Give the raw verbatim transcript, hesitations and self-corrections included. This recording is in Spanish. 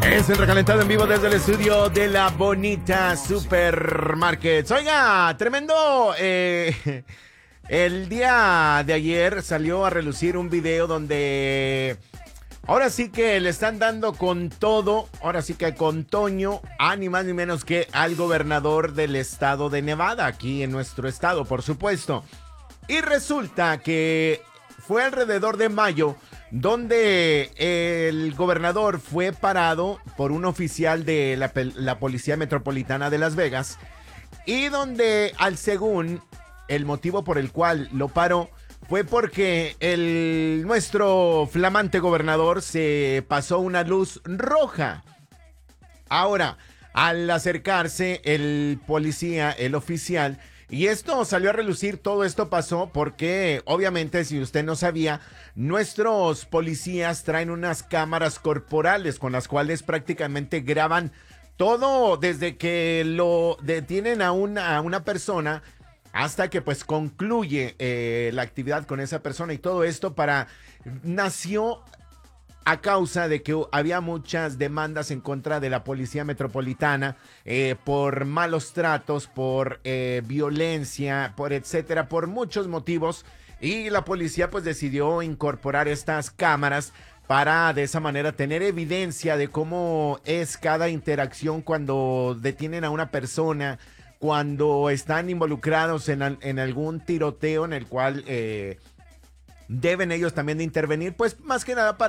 Es el recalentado en vivo desde el estudio de la Bonita Supermarkets. Oiga, tremendo. Eh, el día de ayer salió a relucir un video donde ahora sí que le están dando con todo, ahora sí que con Toño, a ni más ni menos que al gobernador del estado de Nevada, aquí en nuestro estado, por supuesto. Y resulta que fue alrededor de mayo donde el gobernador fue parado por un oficial de la, la Policía Metropolitana de Las Vegas y donde, al según, el motivo por el cual lo paró fue porque el nuestro flamante gobernador se pasó una luz roja. Ahora, al acercarse el policía, el oficial, y esto salió a relucir, todo esto pasó porque, obviamente, si usted no sabía, nuestros policías traen unas cámaras corporales con las cuales prácticamente graban todo desde que lo detienen a una, a una persona hasta que pues concluye eh, la actividad con esa persona, y todo esto para nació a causa de que había muchas demandas en contra de la Policía Metropolitana eh, por malos tratos, por eh, violencia, por etcétera, por muchos motivos, y la policía pues decidió incorporar estas cámaras para de esa manera tener evidencia de cómo es cada interacción cuando detienen a una persona, cuando están involucrados en, en algún tiroteo en el cual eh, deben ellos también de intervenir, pues más que nada para